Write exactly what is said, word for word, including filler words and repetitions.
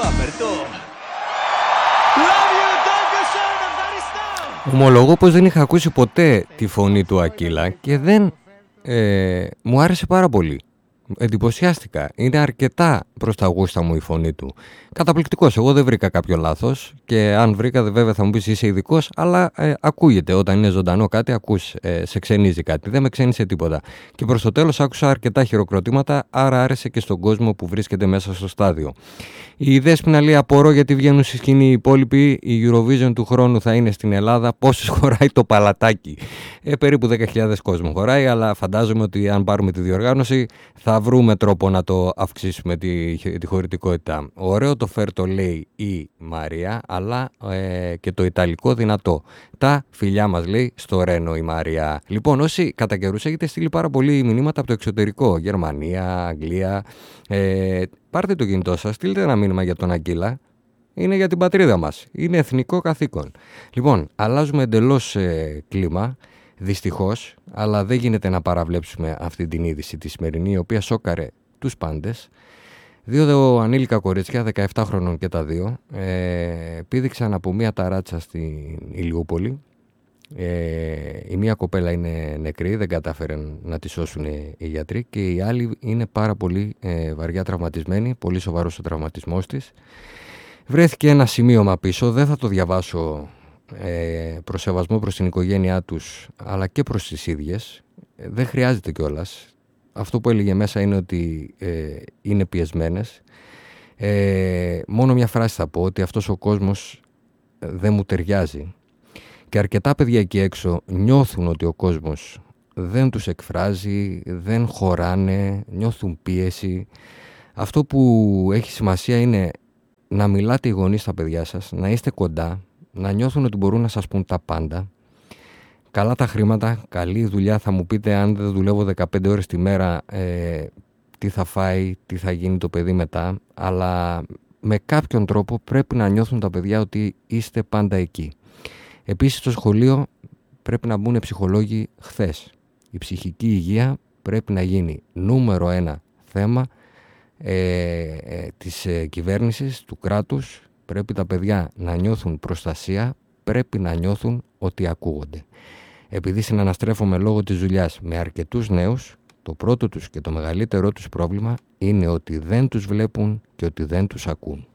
Ομολογώ πως δεν είχα ακούσει ποτέ τη φωνή του Ακύλα και δεν ε, μου άρεσε πάρα πολύ. Εντυπωσιάστηκα. Είναι αρκετά προς τα γούστα μου η φωνή του. Καταπληκτικός. Εγώ δεν βρήκα κάποιο λάθος. Και αν βρήκα, βέβαια θα μου πεις είσαι ειδικός, αλλά ε, ακούγεται. Όταν είναι ζωντανό κάτι, ακούς, ε, σε ξενίζει κάτι. Δεν με ξένησε τίποτα. Και προς το τέλος άκουσα αρκετά χειροκροτήματα, άρα άρεσε και στον κόσμο που βρίσκεται μέσα στο στάδιο. Η Δέσποινα λέει: απορώ γιατί βγαίνουν στη σκηνή οι υπόλοιποι. Η Eurovision του χρόνου θα είναι στην Ελλάδα. Πόσες χωράει το παλατάκι? Ε, περίπου δέκα χιλιάδες κόσμο χωράει, αλλά φαντάζομαι ότι αν πάρουμε τη διοργάνωση θα βρούμε τρόπο να το αυξήσουμε τη, τη χωρητικότητα. Ωραίο το φέρ το λέει η Μαρία, αλλά ε, και το ιταλικό δυνατό. Τα φιλιά μας λέει στο Ρένο η Μαρία. Λοιπόν, όσοι κατά καιρούς έχετε στείλει πάρα πολλοί μηνύματα από το εξωτερικό, Γερμανία, Αγγλία, ε, πάρτε το κινητό σας, στείλτε ένα μήνυμα για τον Ακύλα. Είναι για την πατρίδα μας. Είναι εθνικό καθήκον. Λοιπόν, αλλάζουμε εντελώς ε, κλίμα. Δυστυχώς, αλλά δεν γίνεται να παραβλέψουμε αυτή την είδηση τη σημερινή, η οποία σόκαρε τους πάντες. Δύο ανήλικα κορίτσια, δεκαεπτά χρονών και τα δύο, ε, πήδηξαν από μία ταράτσα στην Ηλιούπολη. Ε, η μία κοπέλα είναι νεκρή, δεν κατάφεραν να τη σώσουν οι γιατροί, και η άλλη είναι πάρα πολύ ε, βαριά τραυματισμένη, πολύ σοβαρός ο τραυματισμός της. Βρέθηκε ένα σημείωμα πίσω, δεν θα το διαβάσω. Ε, προς σεβασμό προς την οικογένειά τους, αλλά και προς τις ίδιες. Ε, δεν χρειάζεται κιόλας. Αυτό που έλεγε μέσα είναι ότι ε, είναι πιεσμένες. Ε, μόνο μια φράση θα πω, ότι αυτός ο κόσμος ε, δεν μου ταιριάζει. Και αρκετά παιδιά εκεί έξω νιώθουν ότι ο κόσμος δεν τους εκφράζει, δεν χωράνε, νιώθουν πίεση. Αυτό που έχει σημασία είναι να μιλάτε οι γονείς στα παιδιά σας, να είστε κοντά, να νιώθουν ότι μπορούν να σας πούν τα πάντα. Καλά τα χρήματα, καλή δουλειά. Θα μου πείτε, αν δεν δουλεύω δεκαπέντε ώρες τη μέρα, ε, τι θα φάει, τι θα γίνει το παιδί μετά. Αλλά με κάποιον τρόπο πρέπει να νιώθουν τα παιδιά ότι είστε πάντα εκεί. Επίσης στο σχολείο πρέπει να μπουν ψυχολόγοι χθες. Η ψυχική υγεία πρέπει να γίνει νούμερο ένα θέμα ε, ε, της ε, κυβέρνησης, του κράτους. Πρέπει τα παιδιά να νιώθουν προστασία, πρέπει να νιώθουν ότι ακούγονται. Επειδή συναναστρέφομαι λόγω της δουλειάς με αρκετούς νέους, το πρώτο τους και το μεγαλύτερό τους πρόβλημα είναι ότι δεν τους βλέπουν και ότι δεν τους ακούν.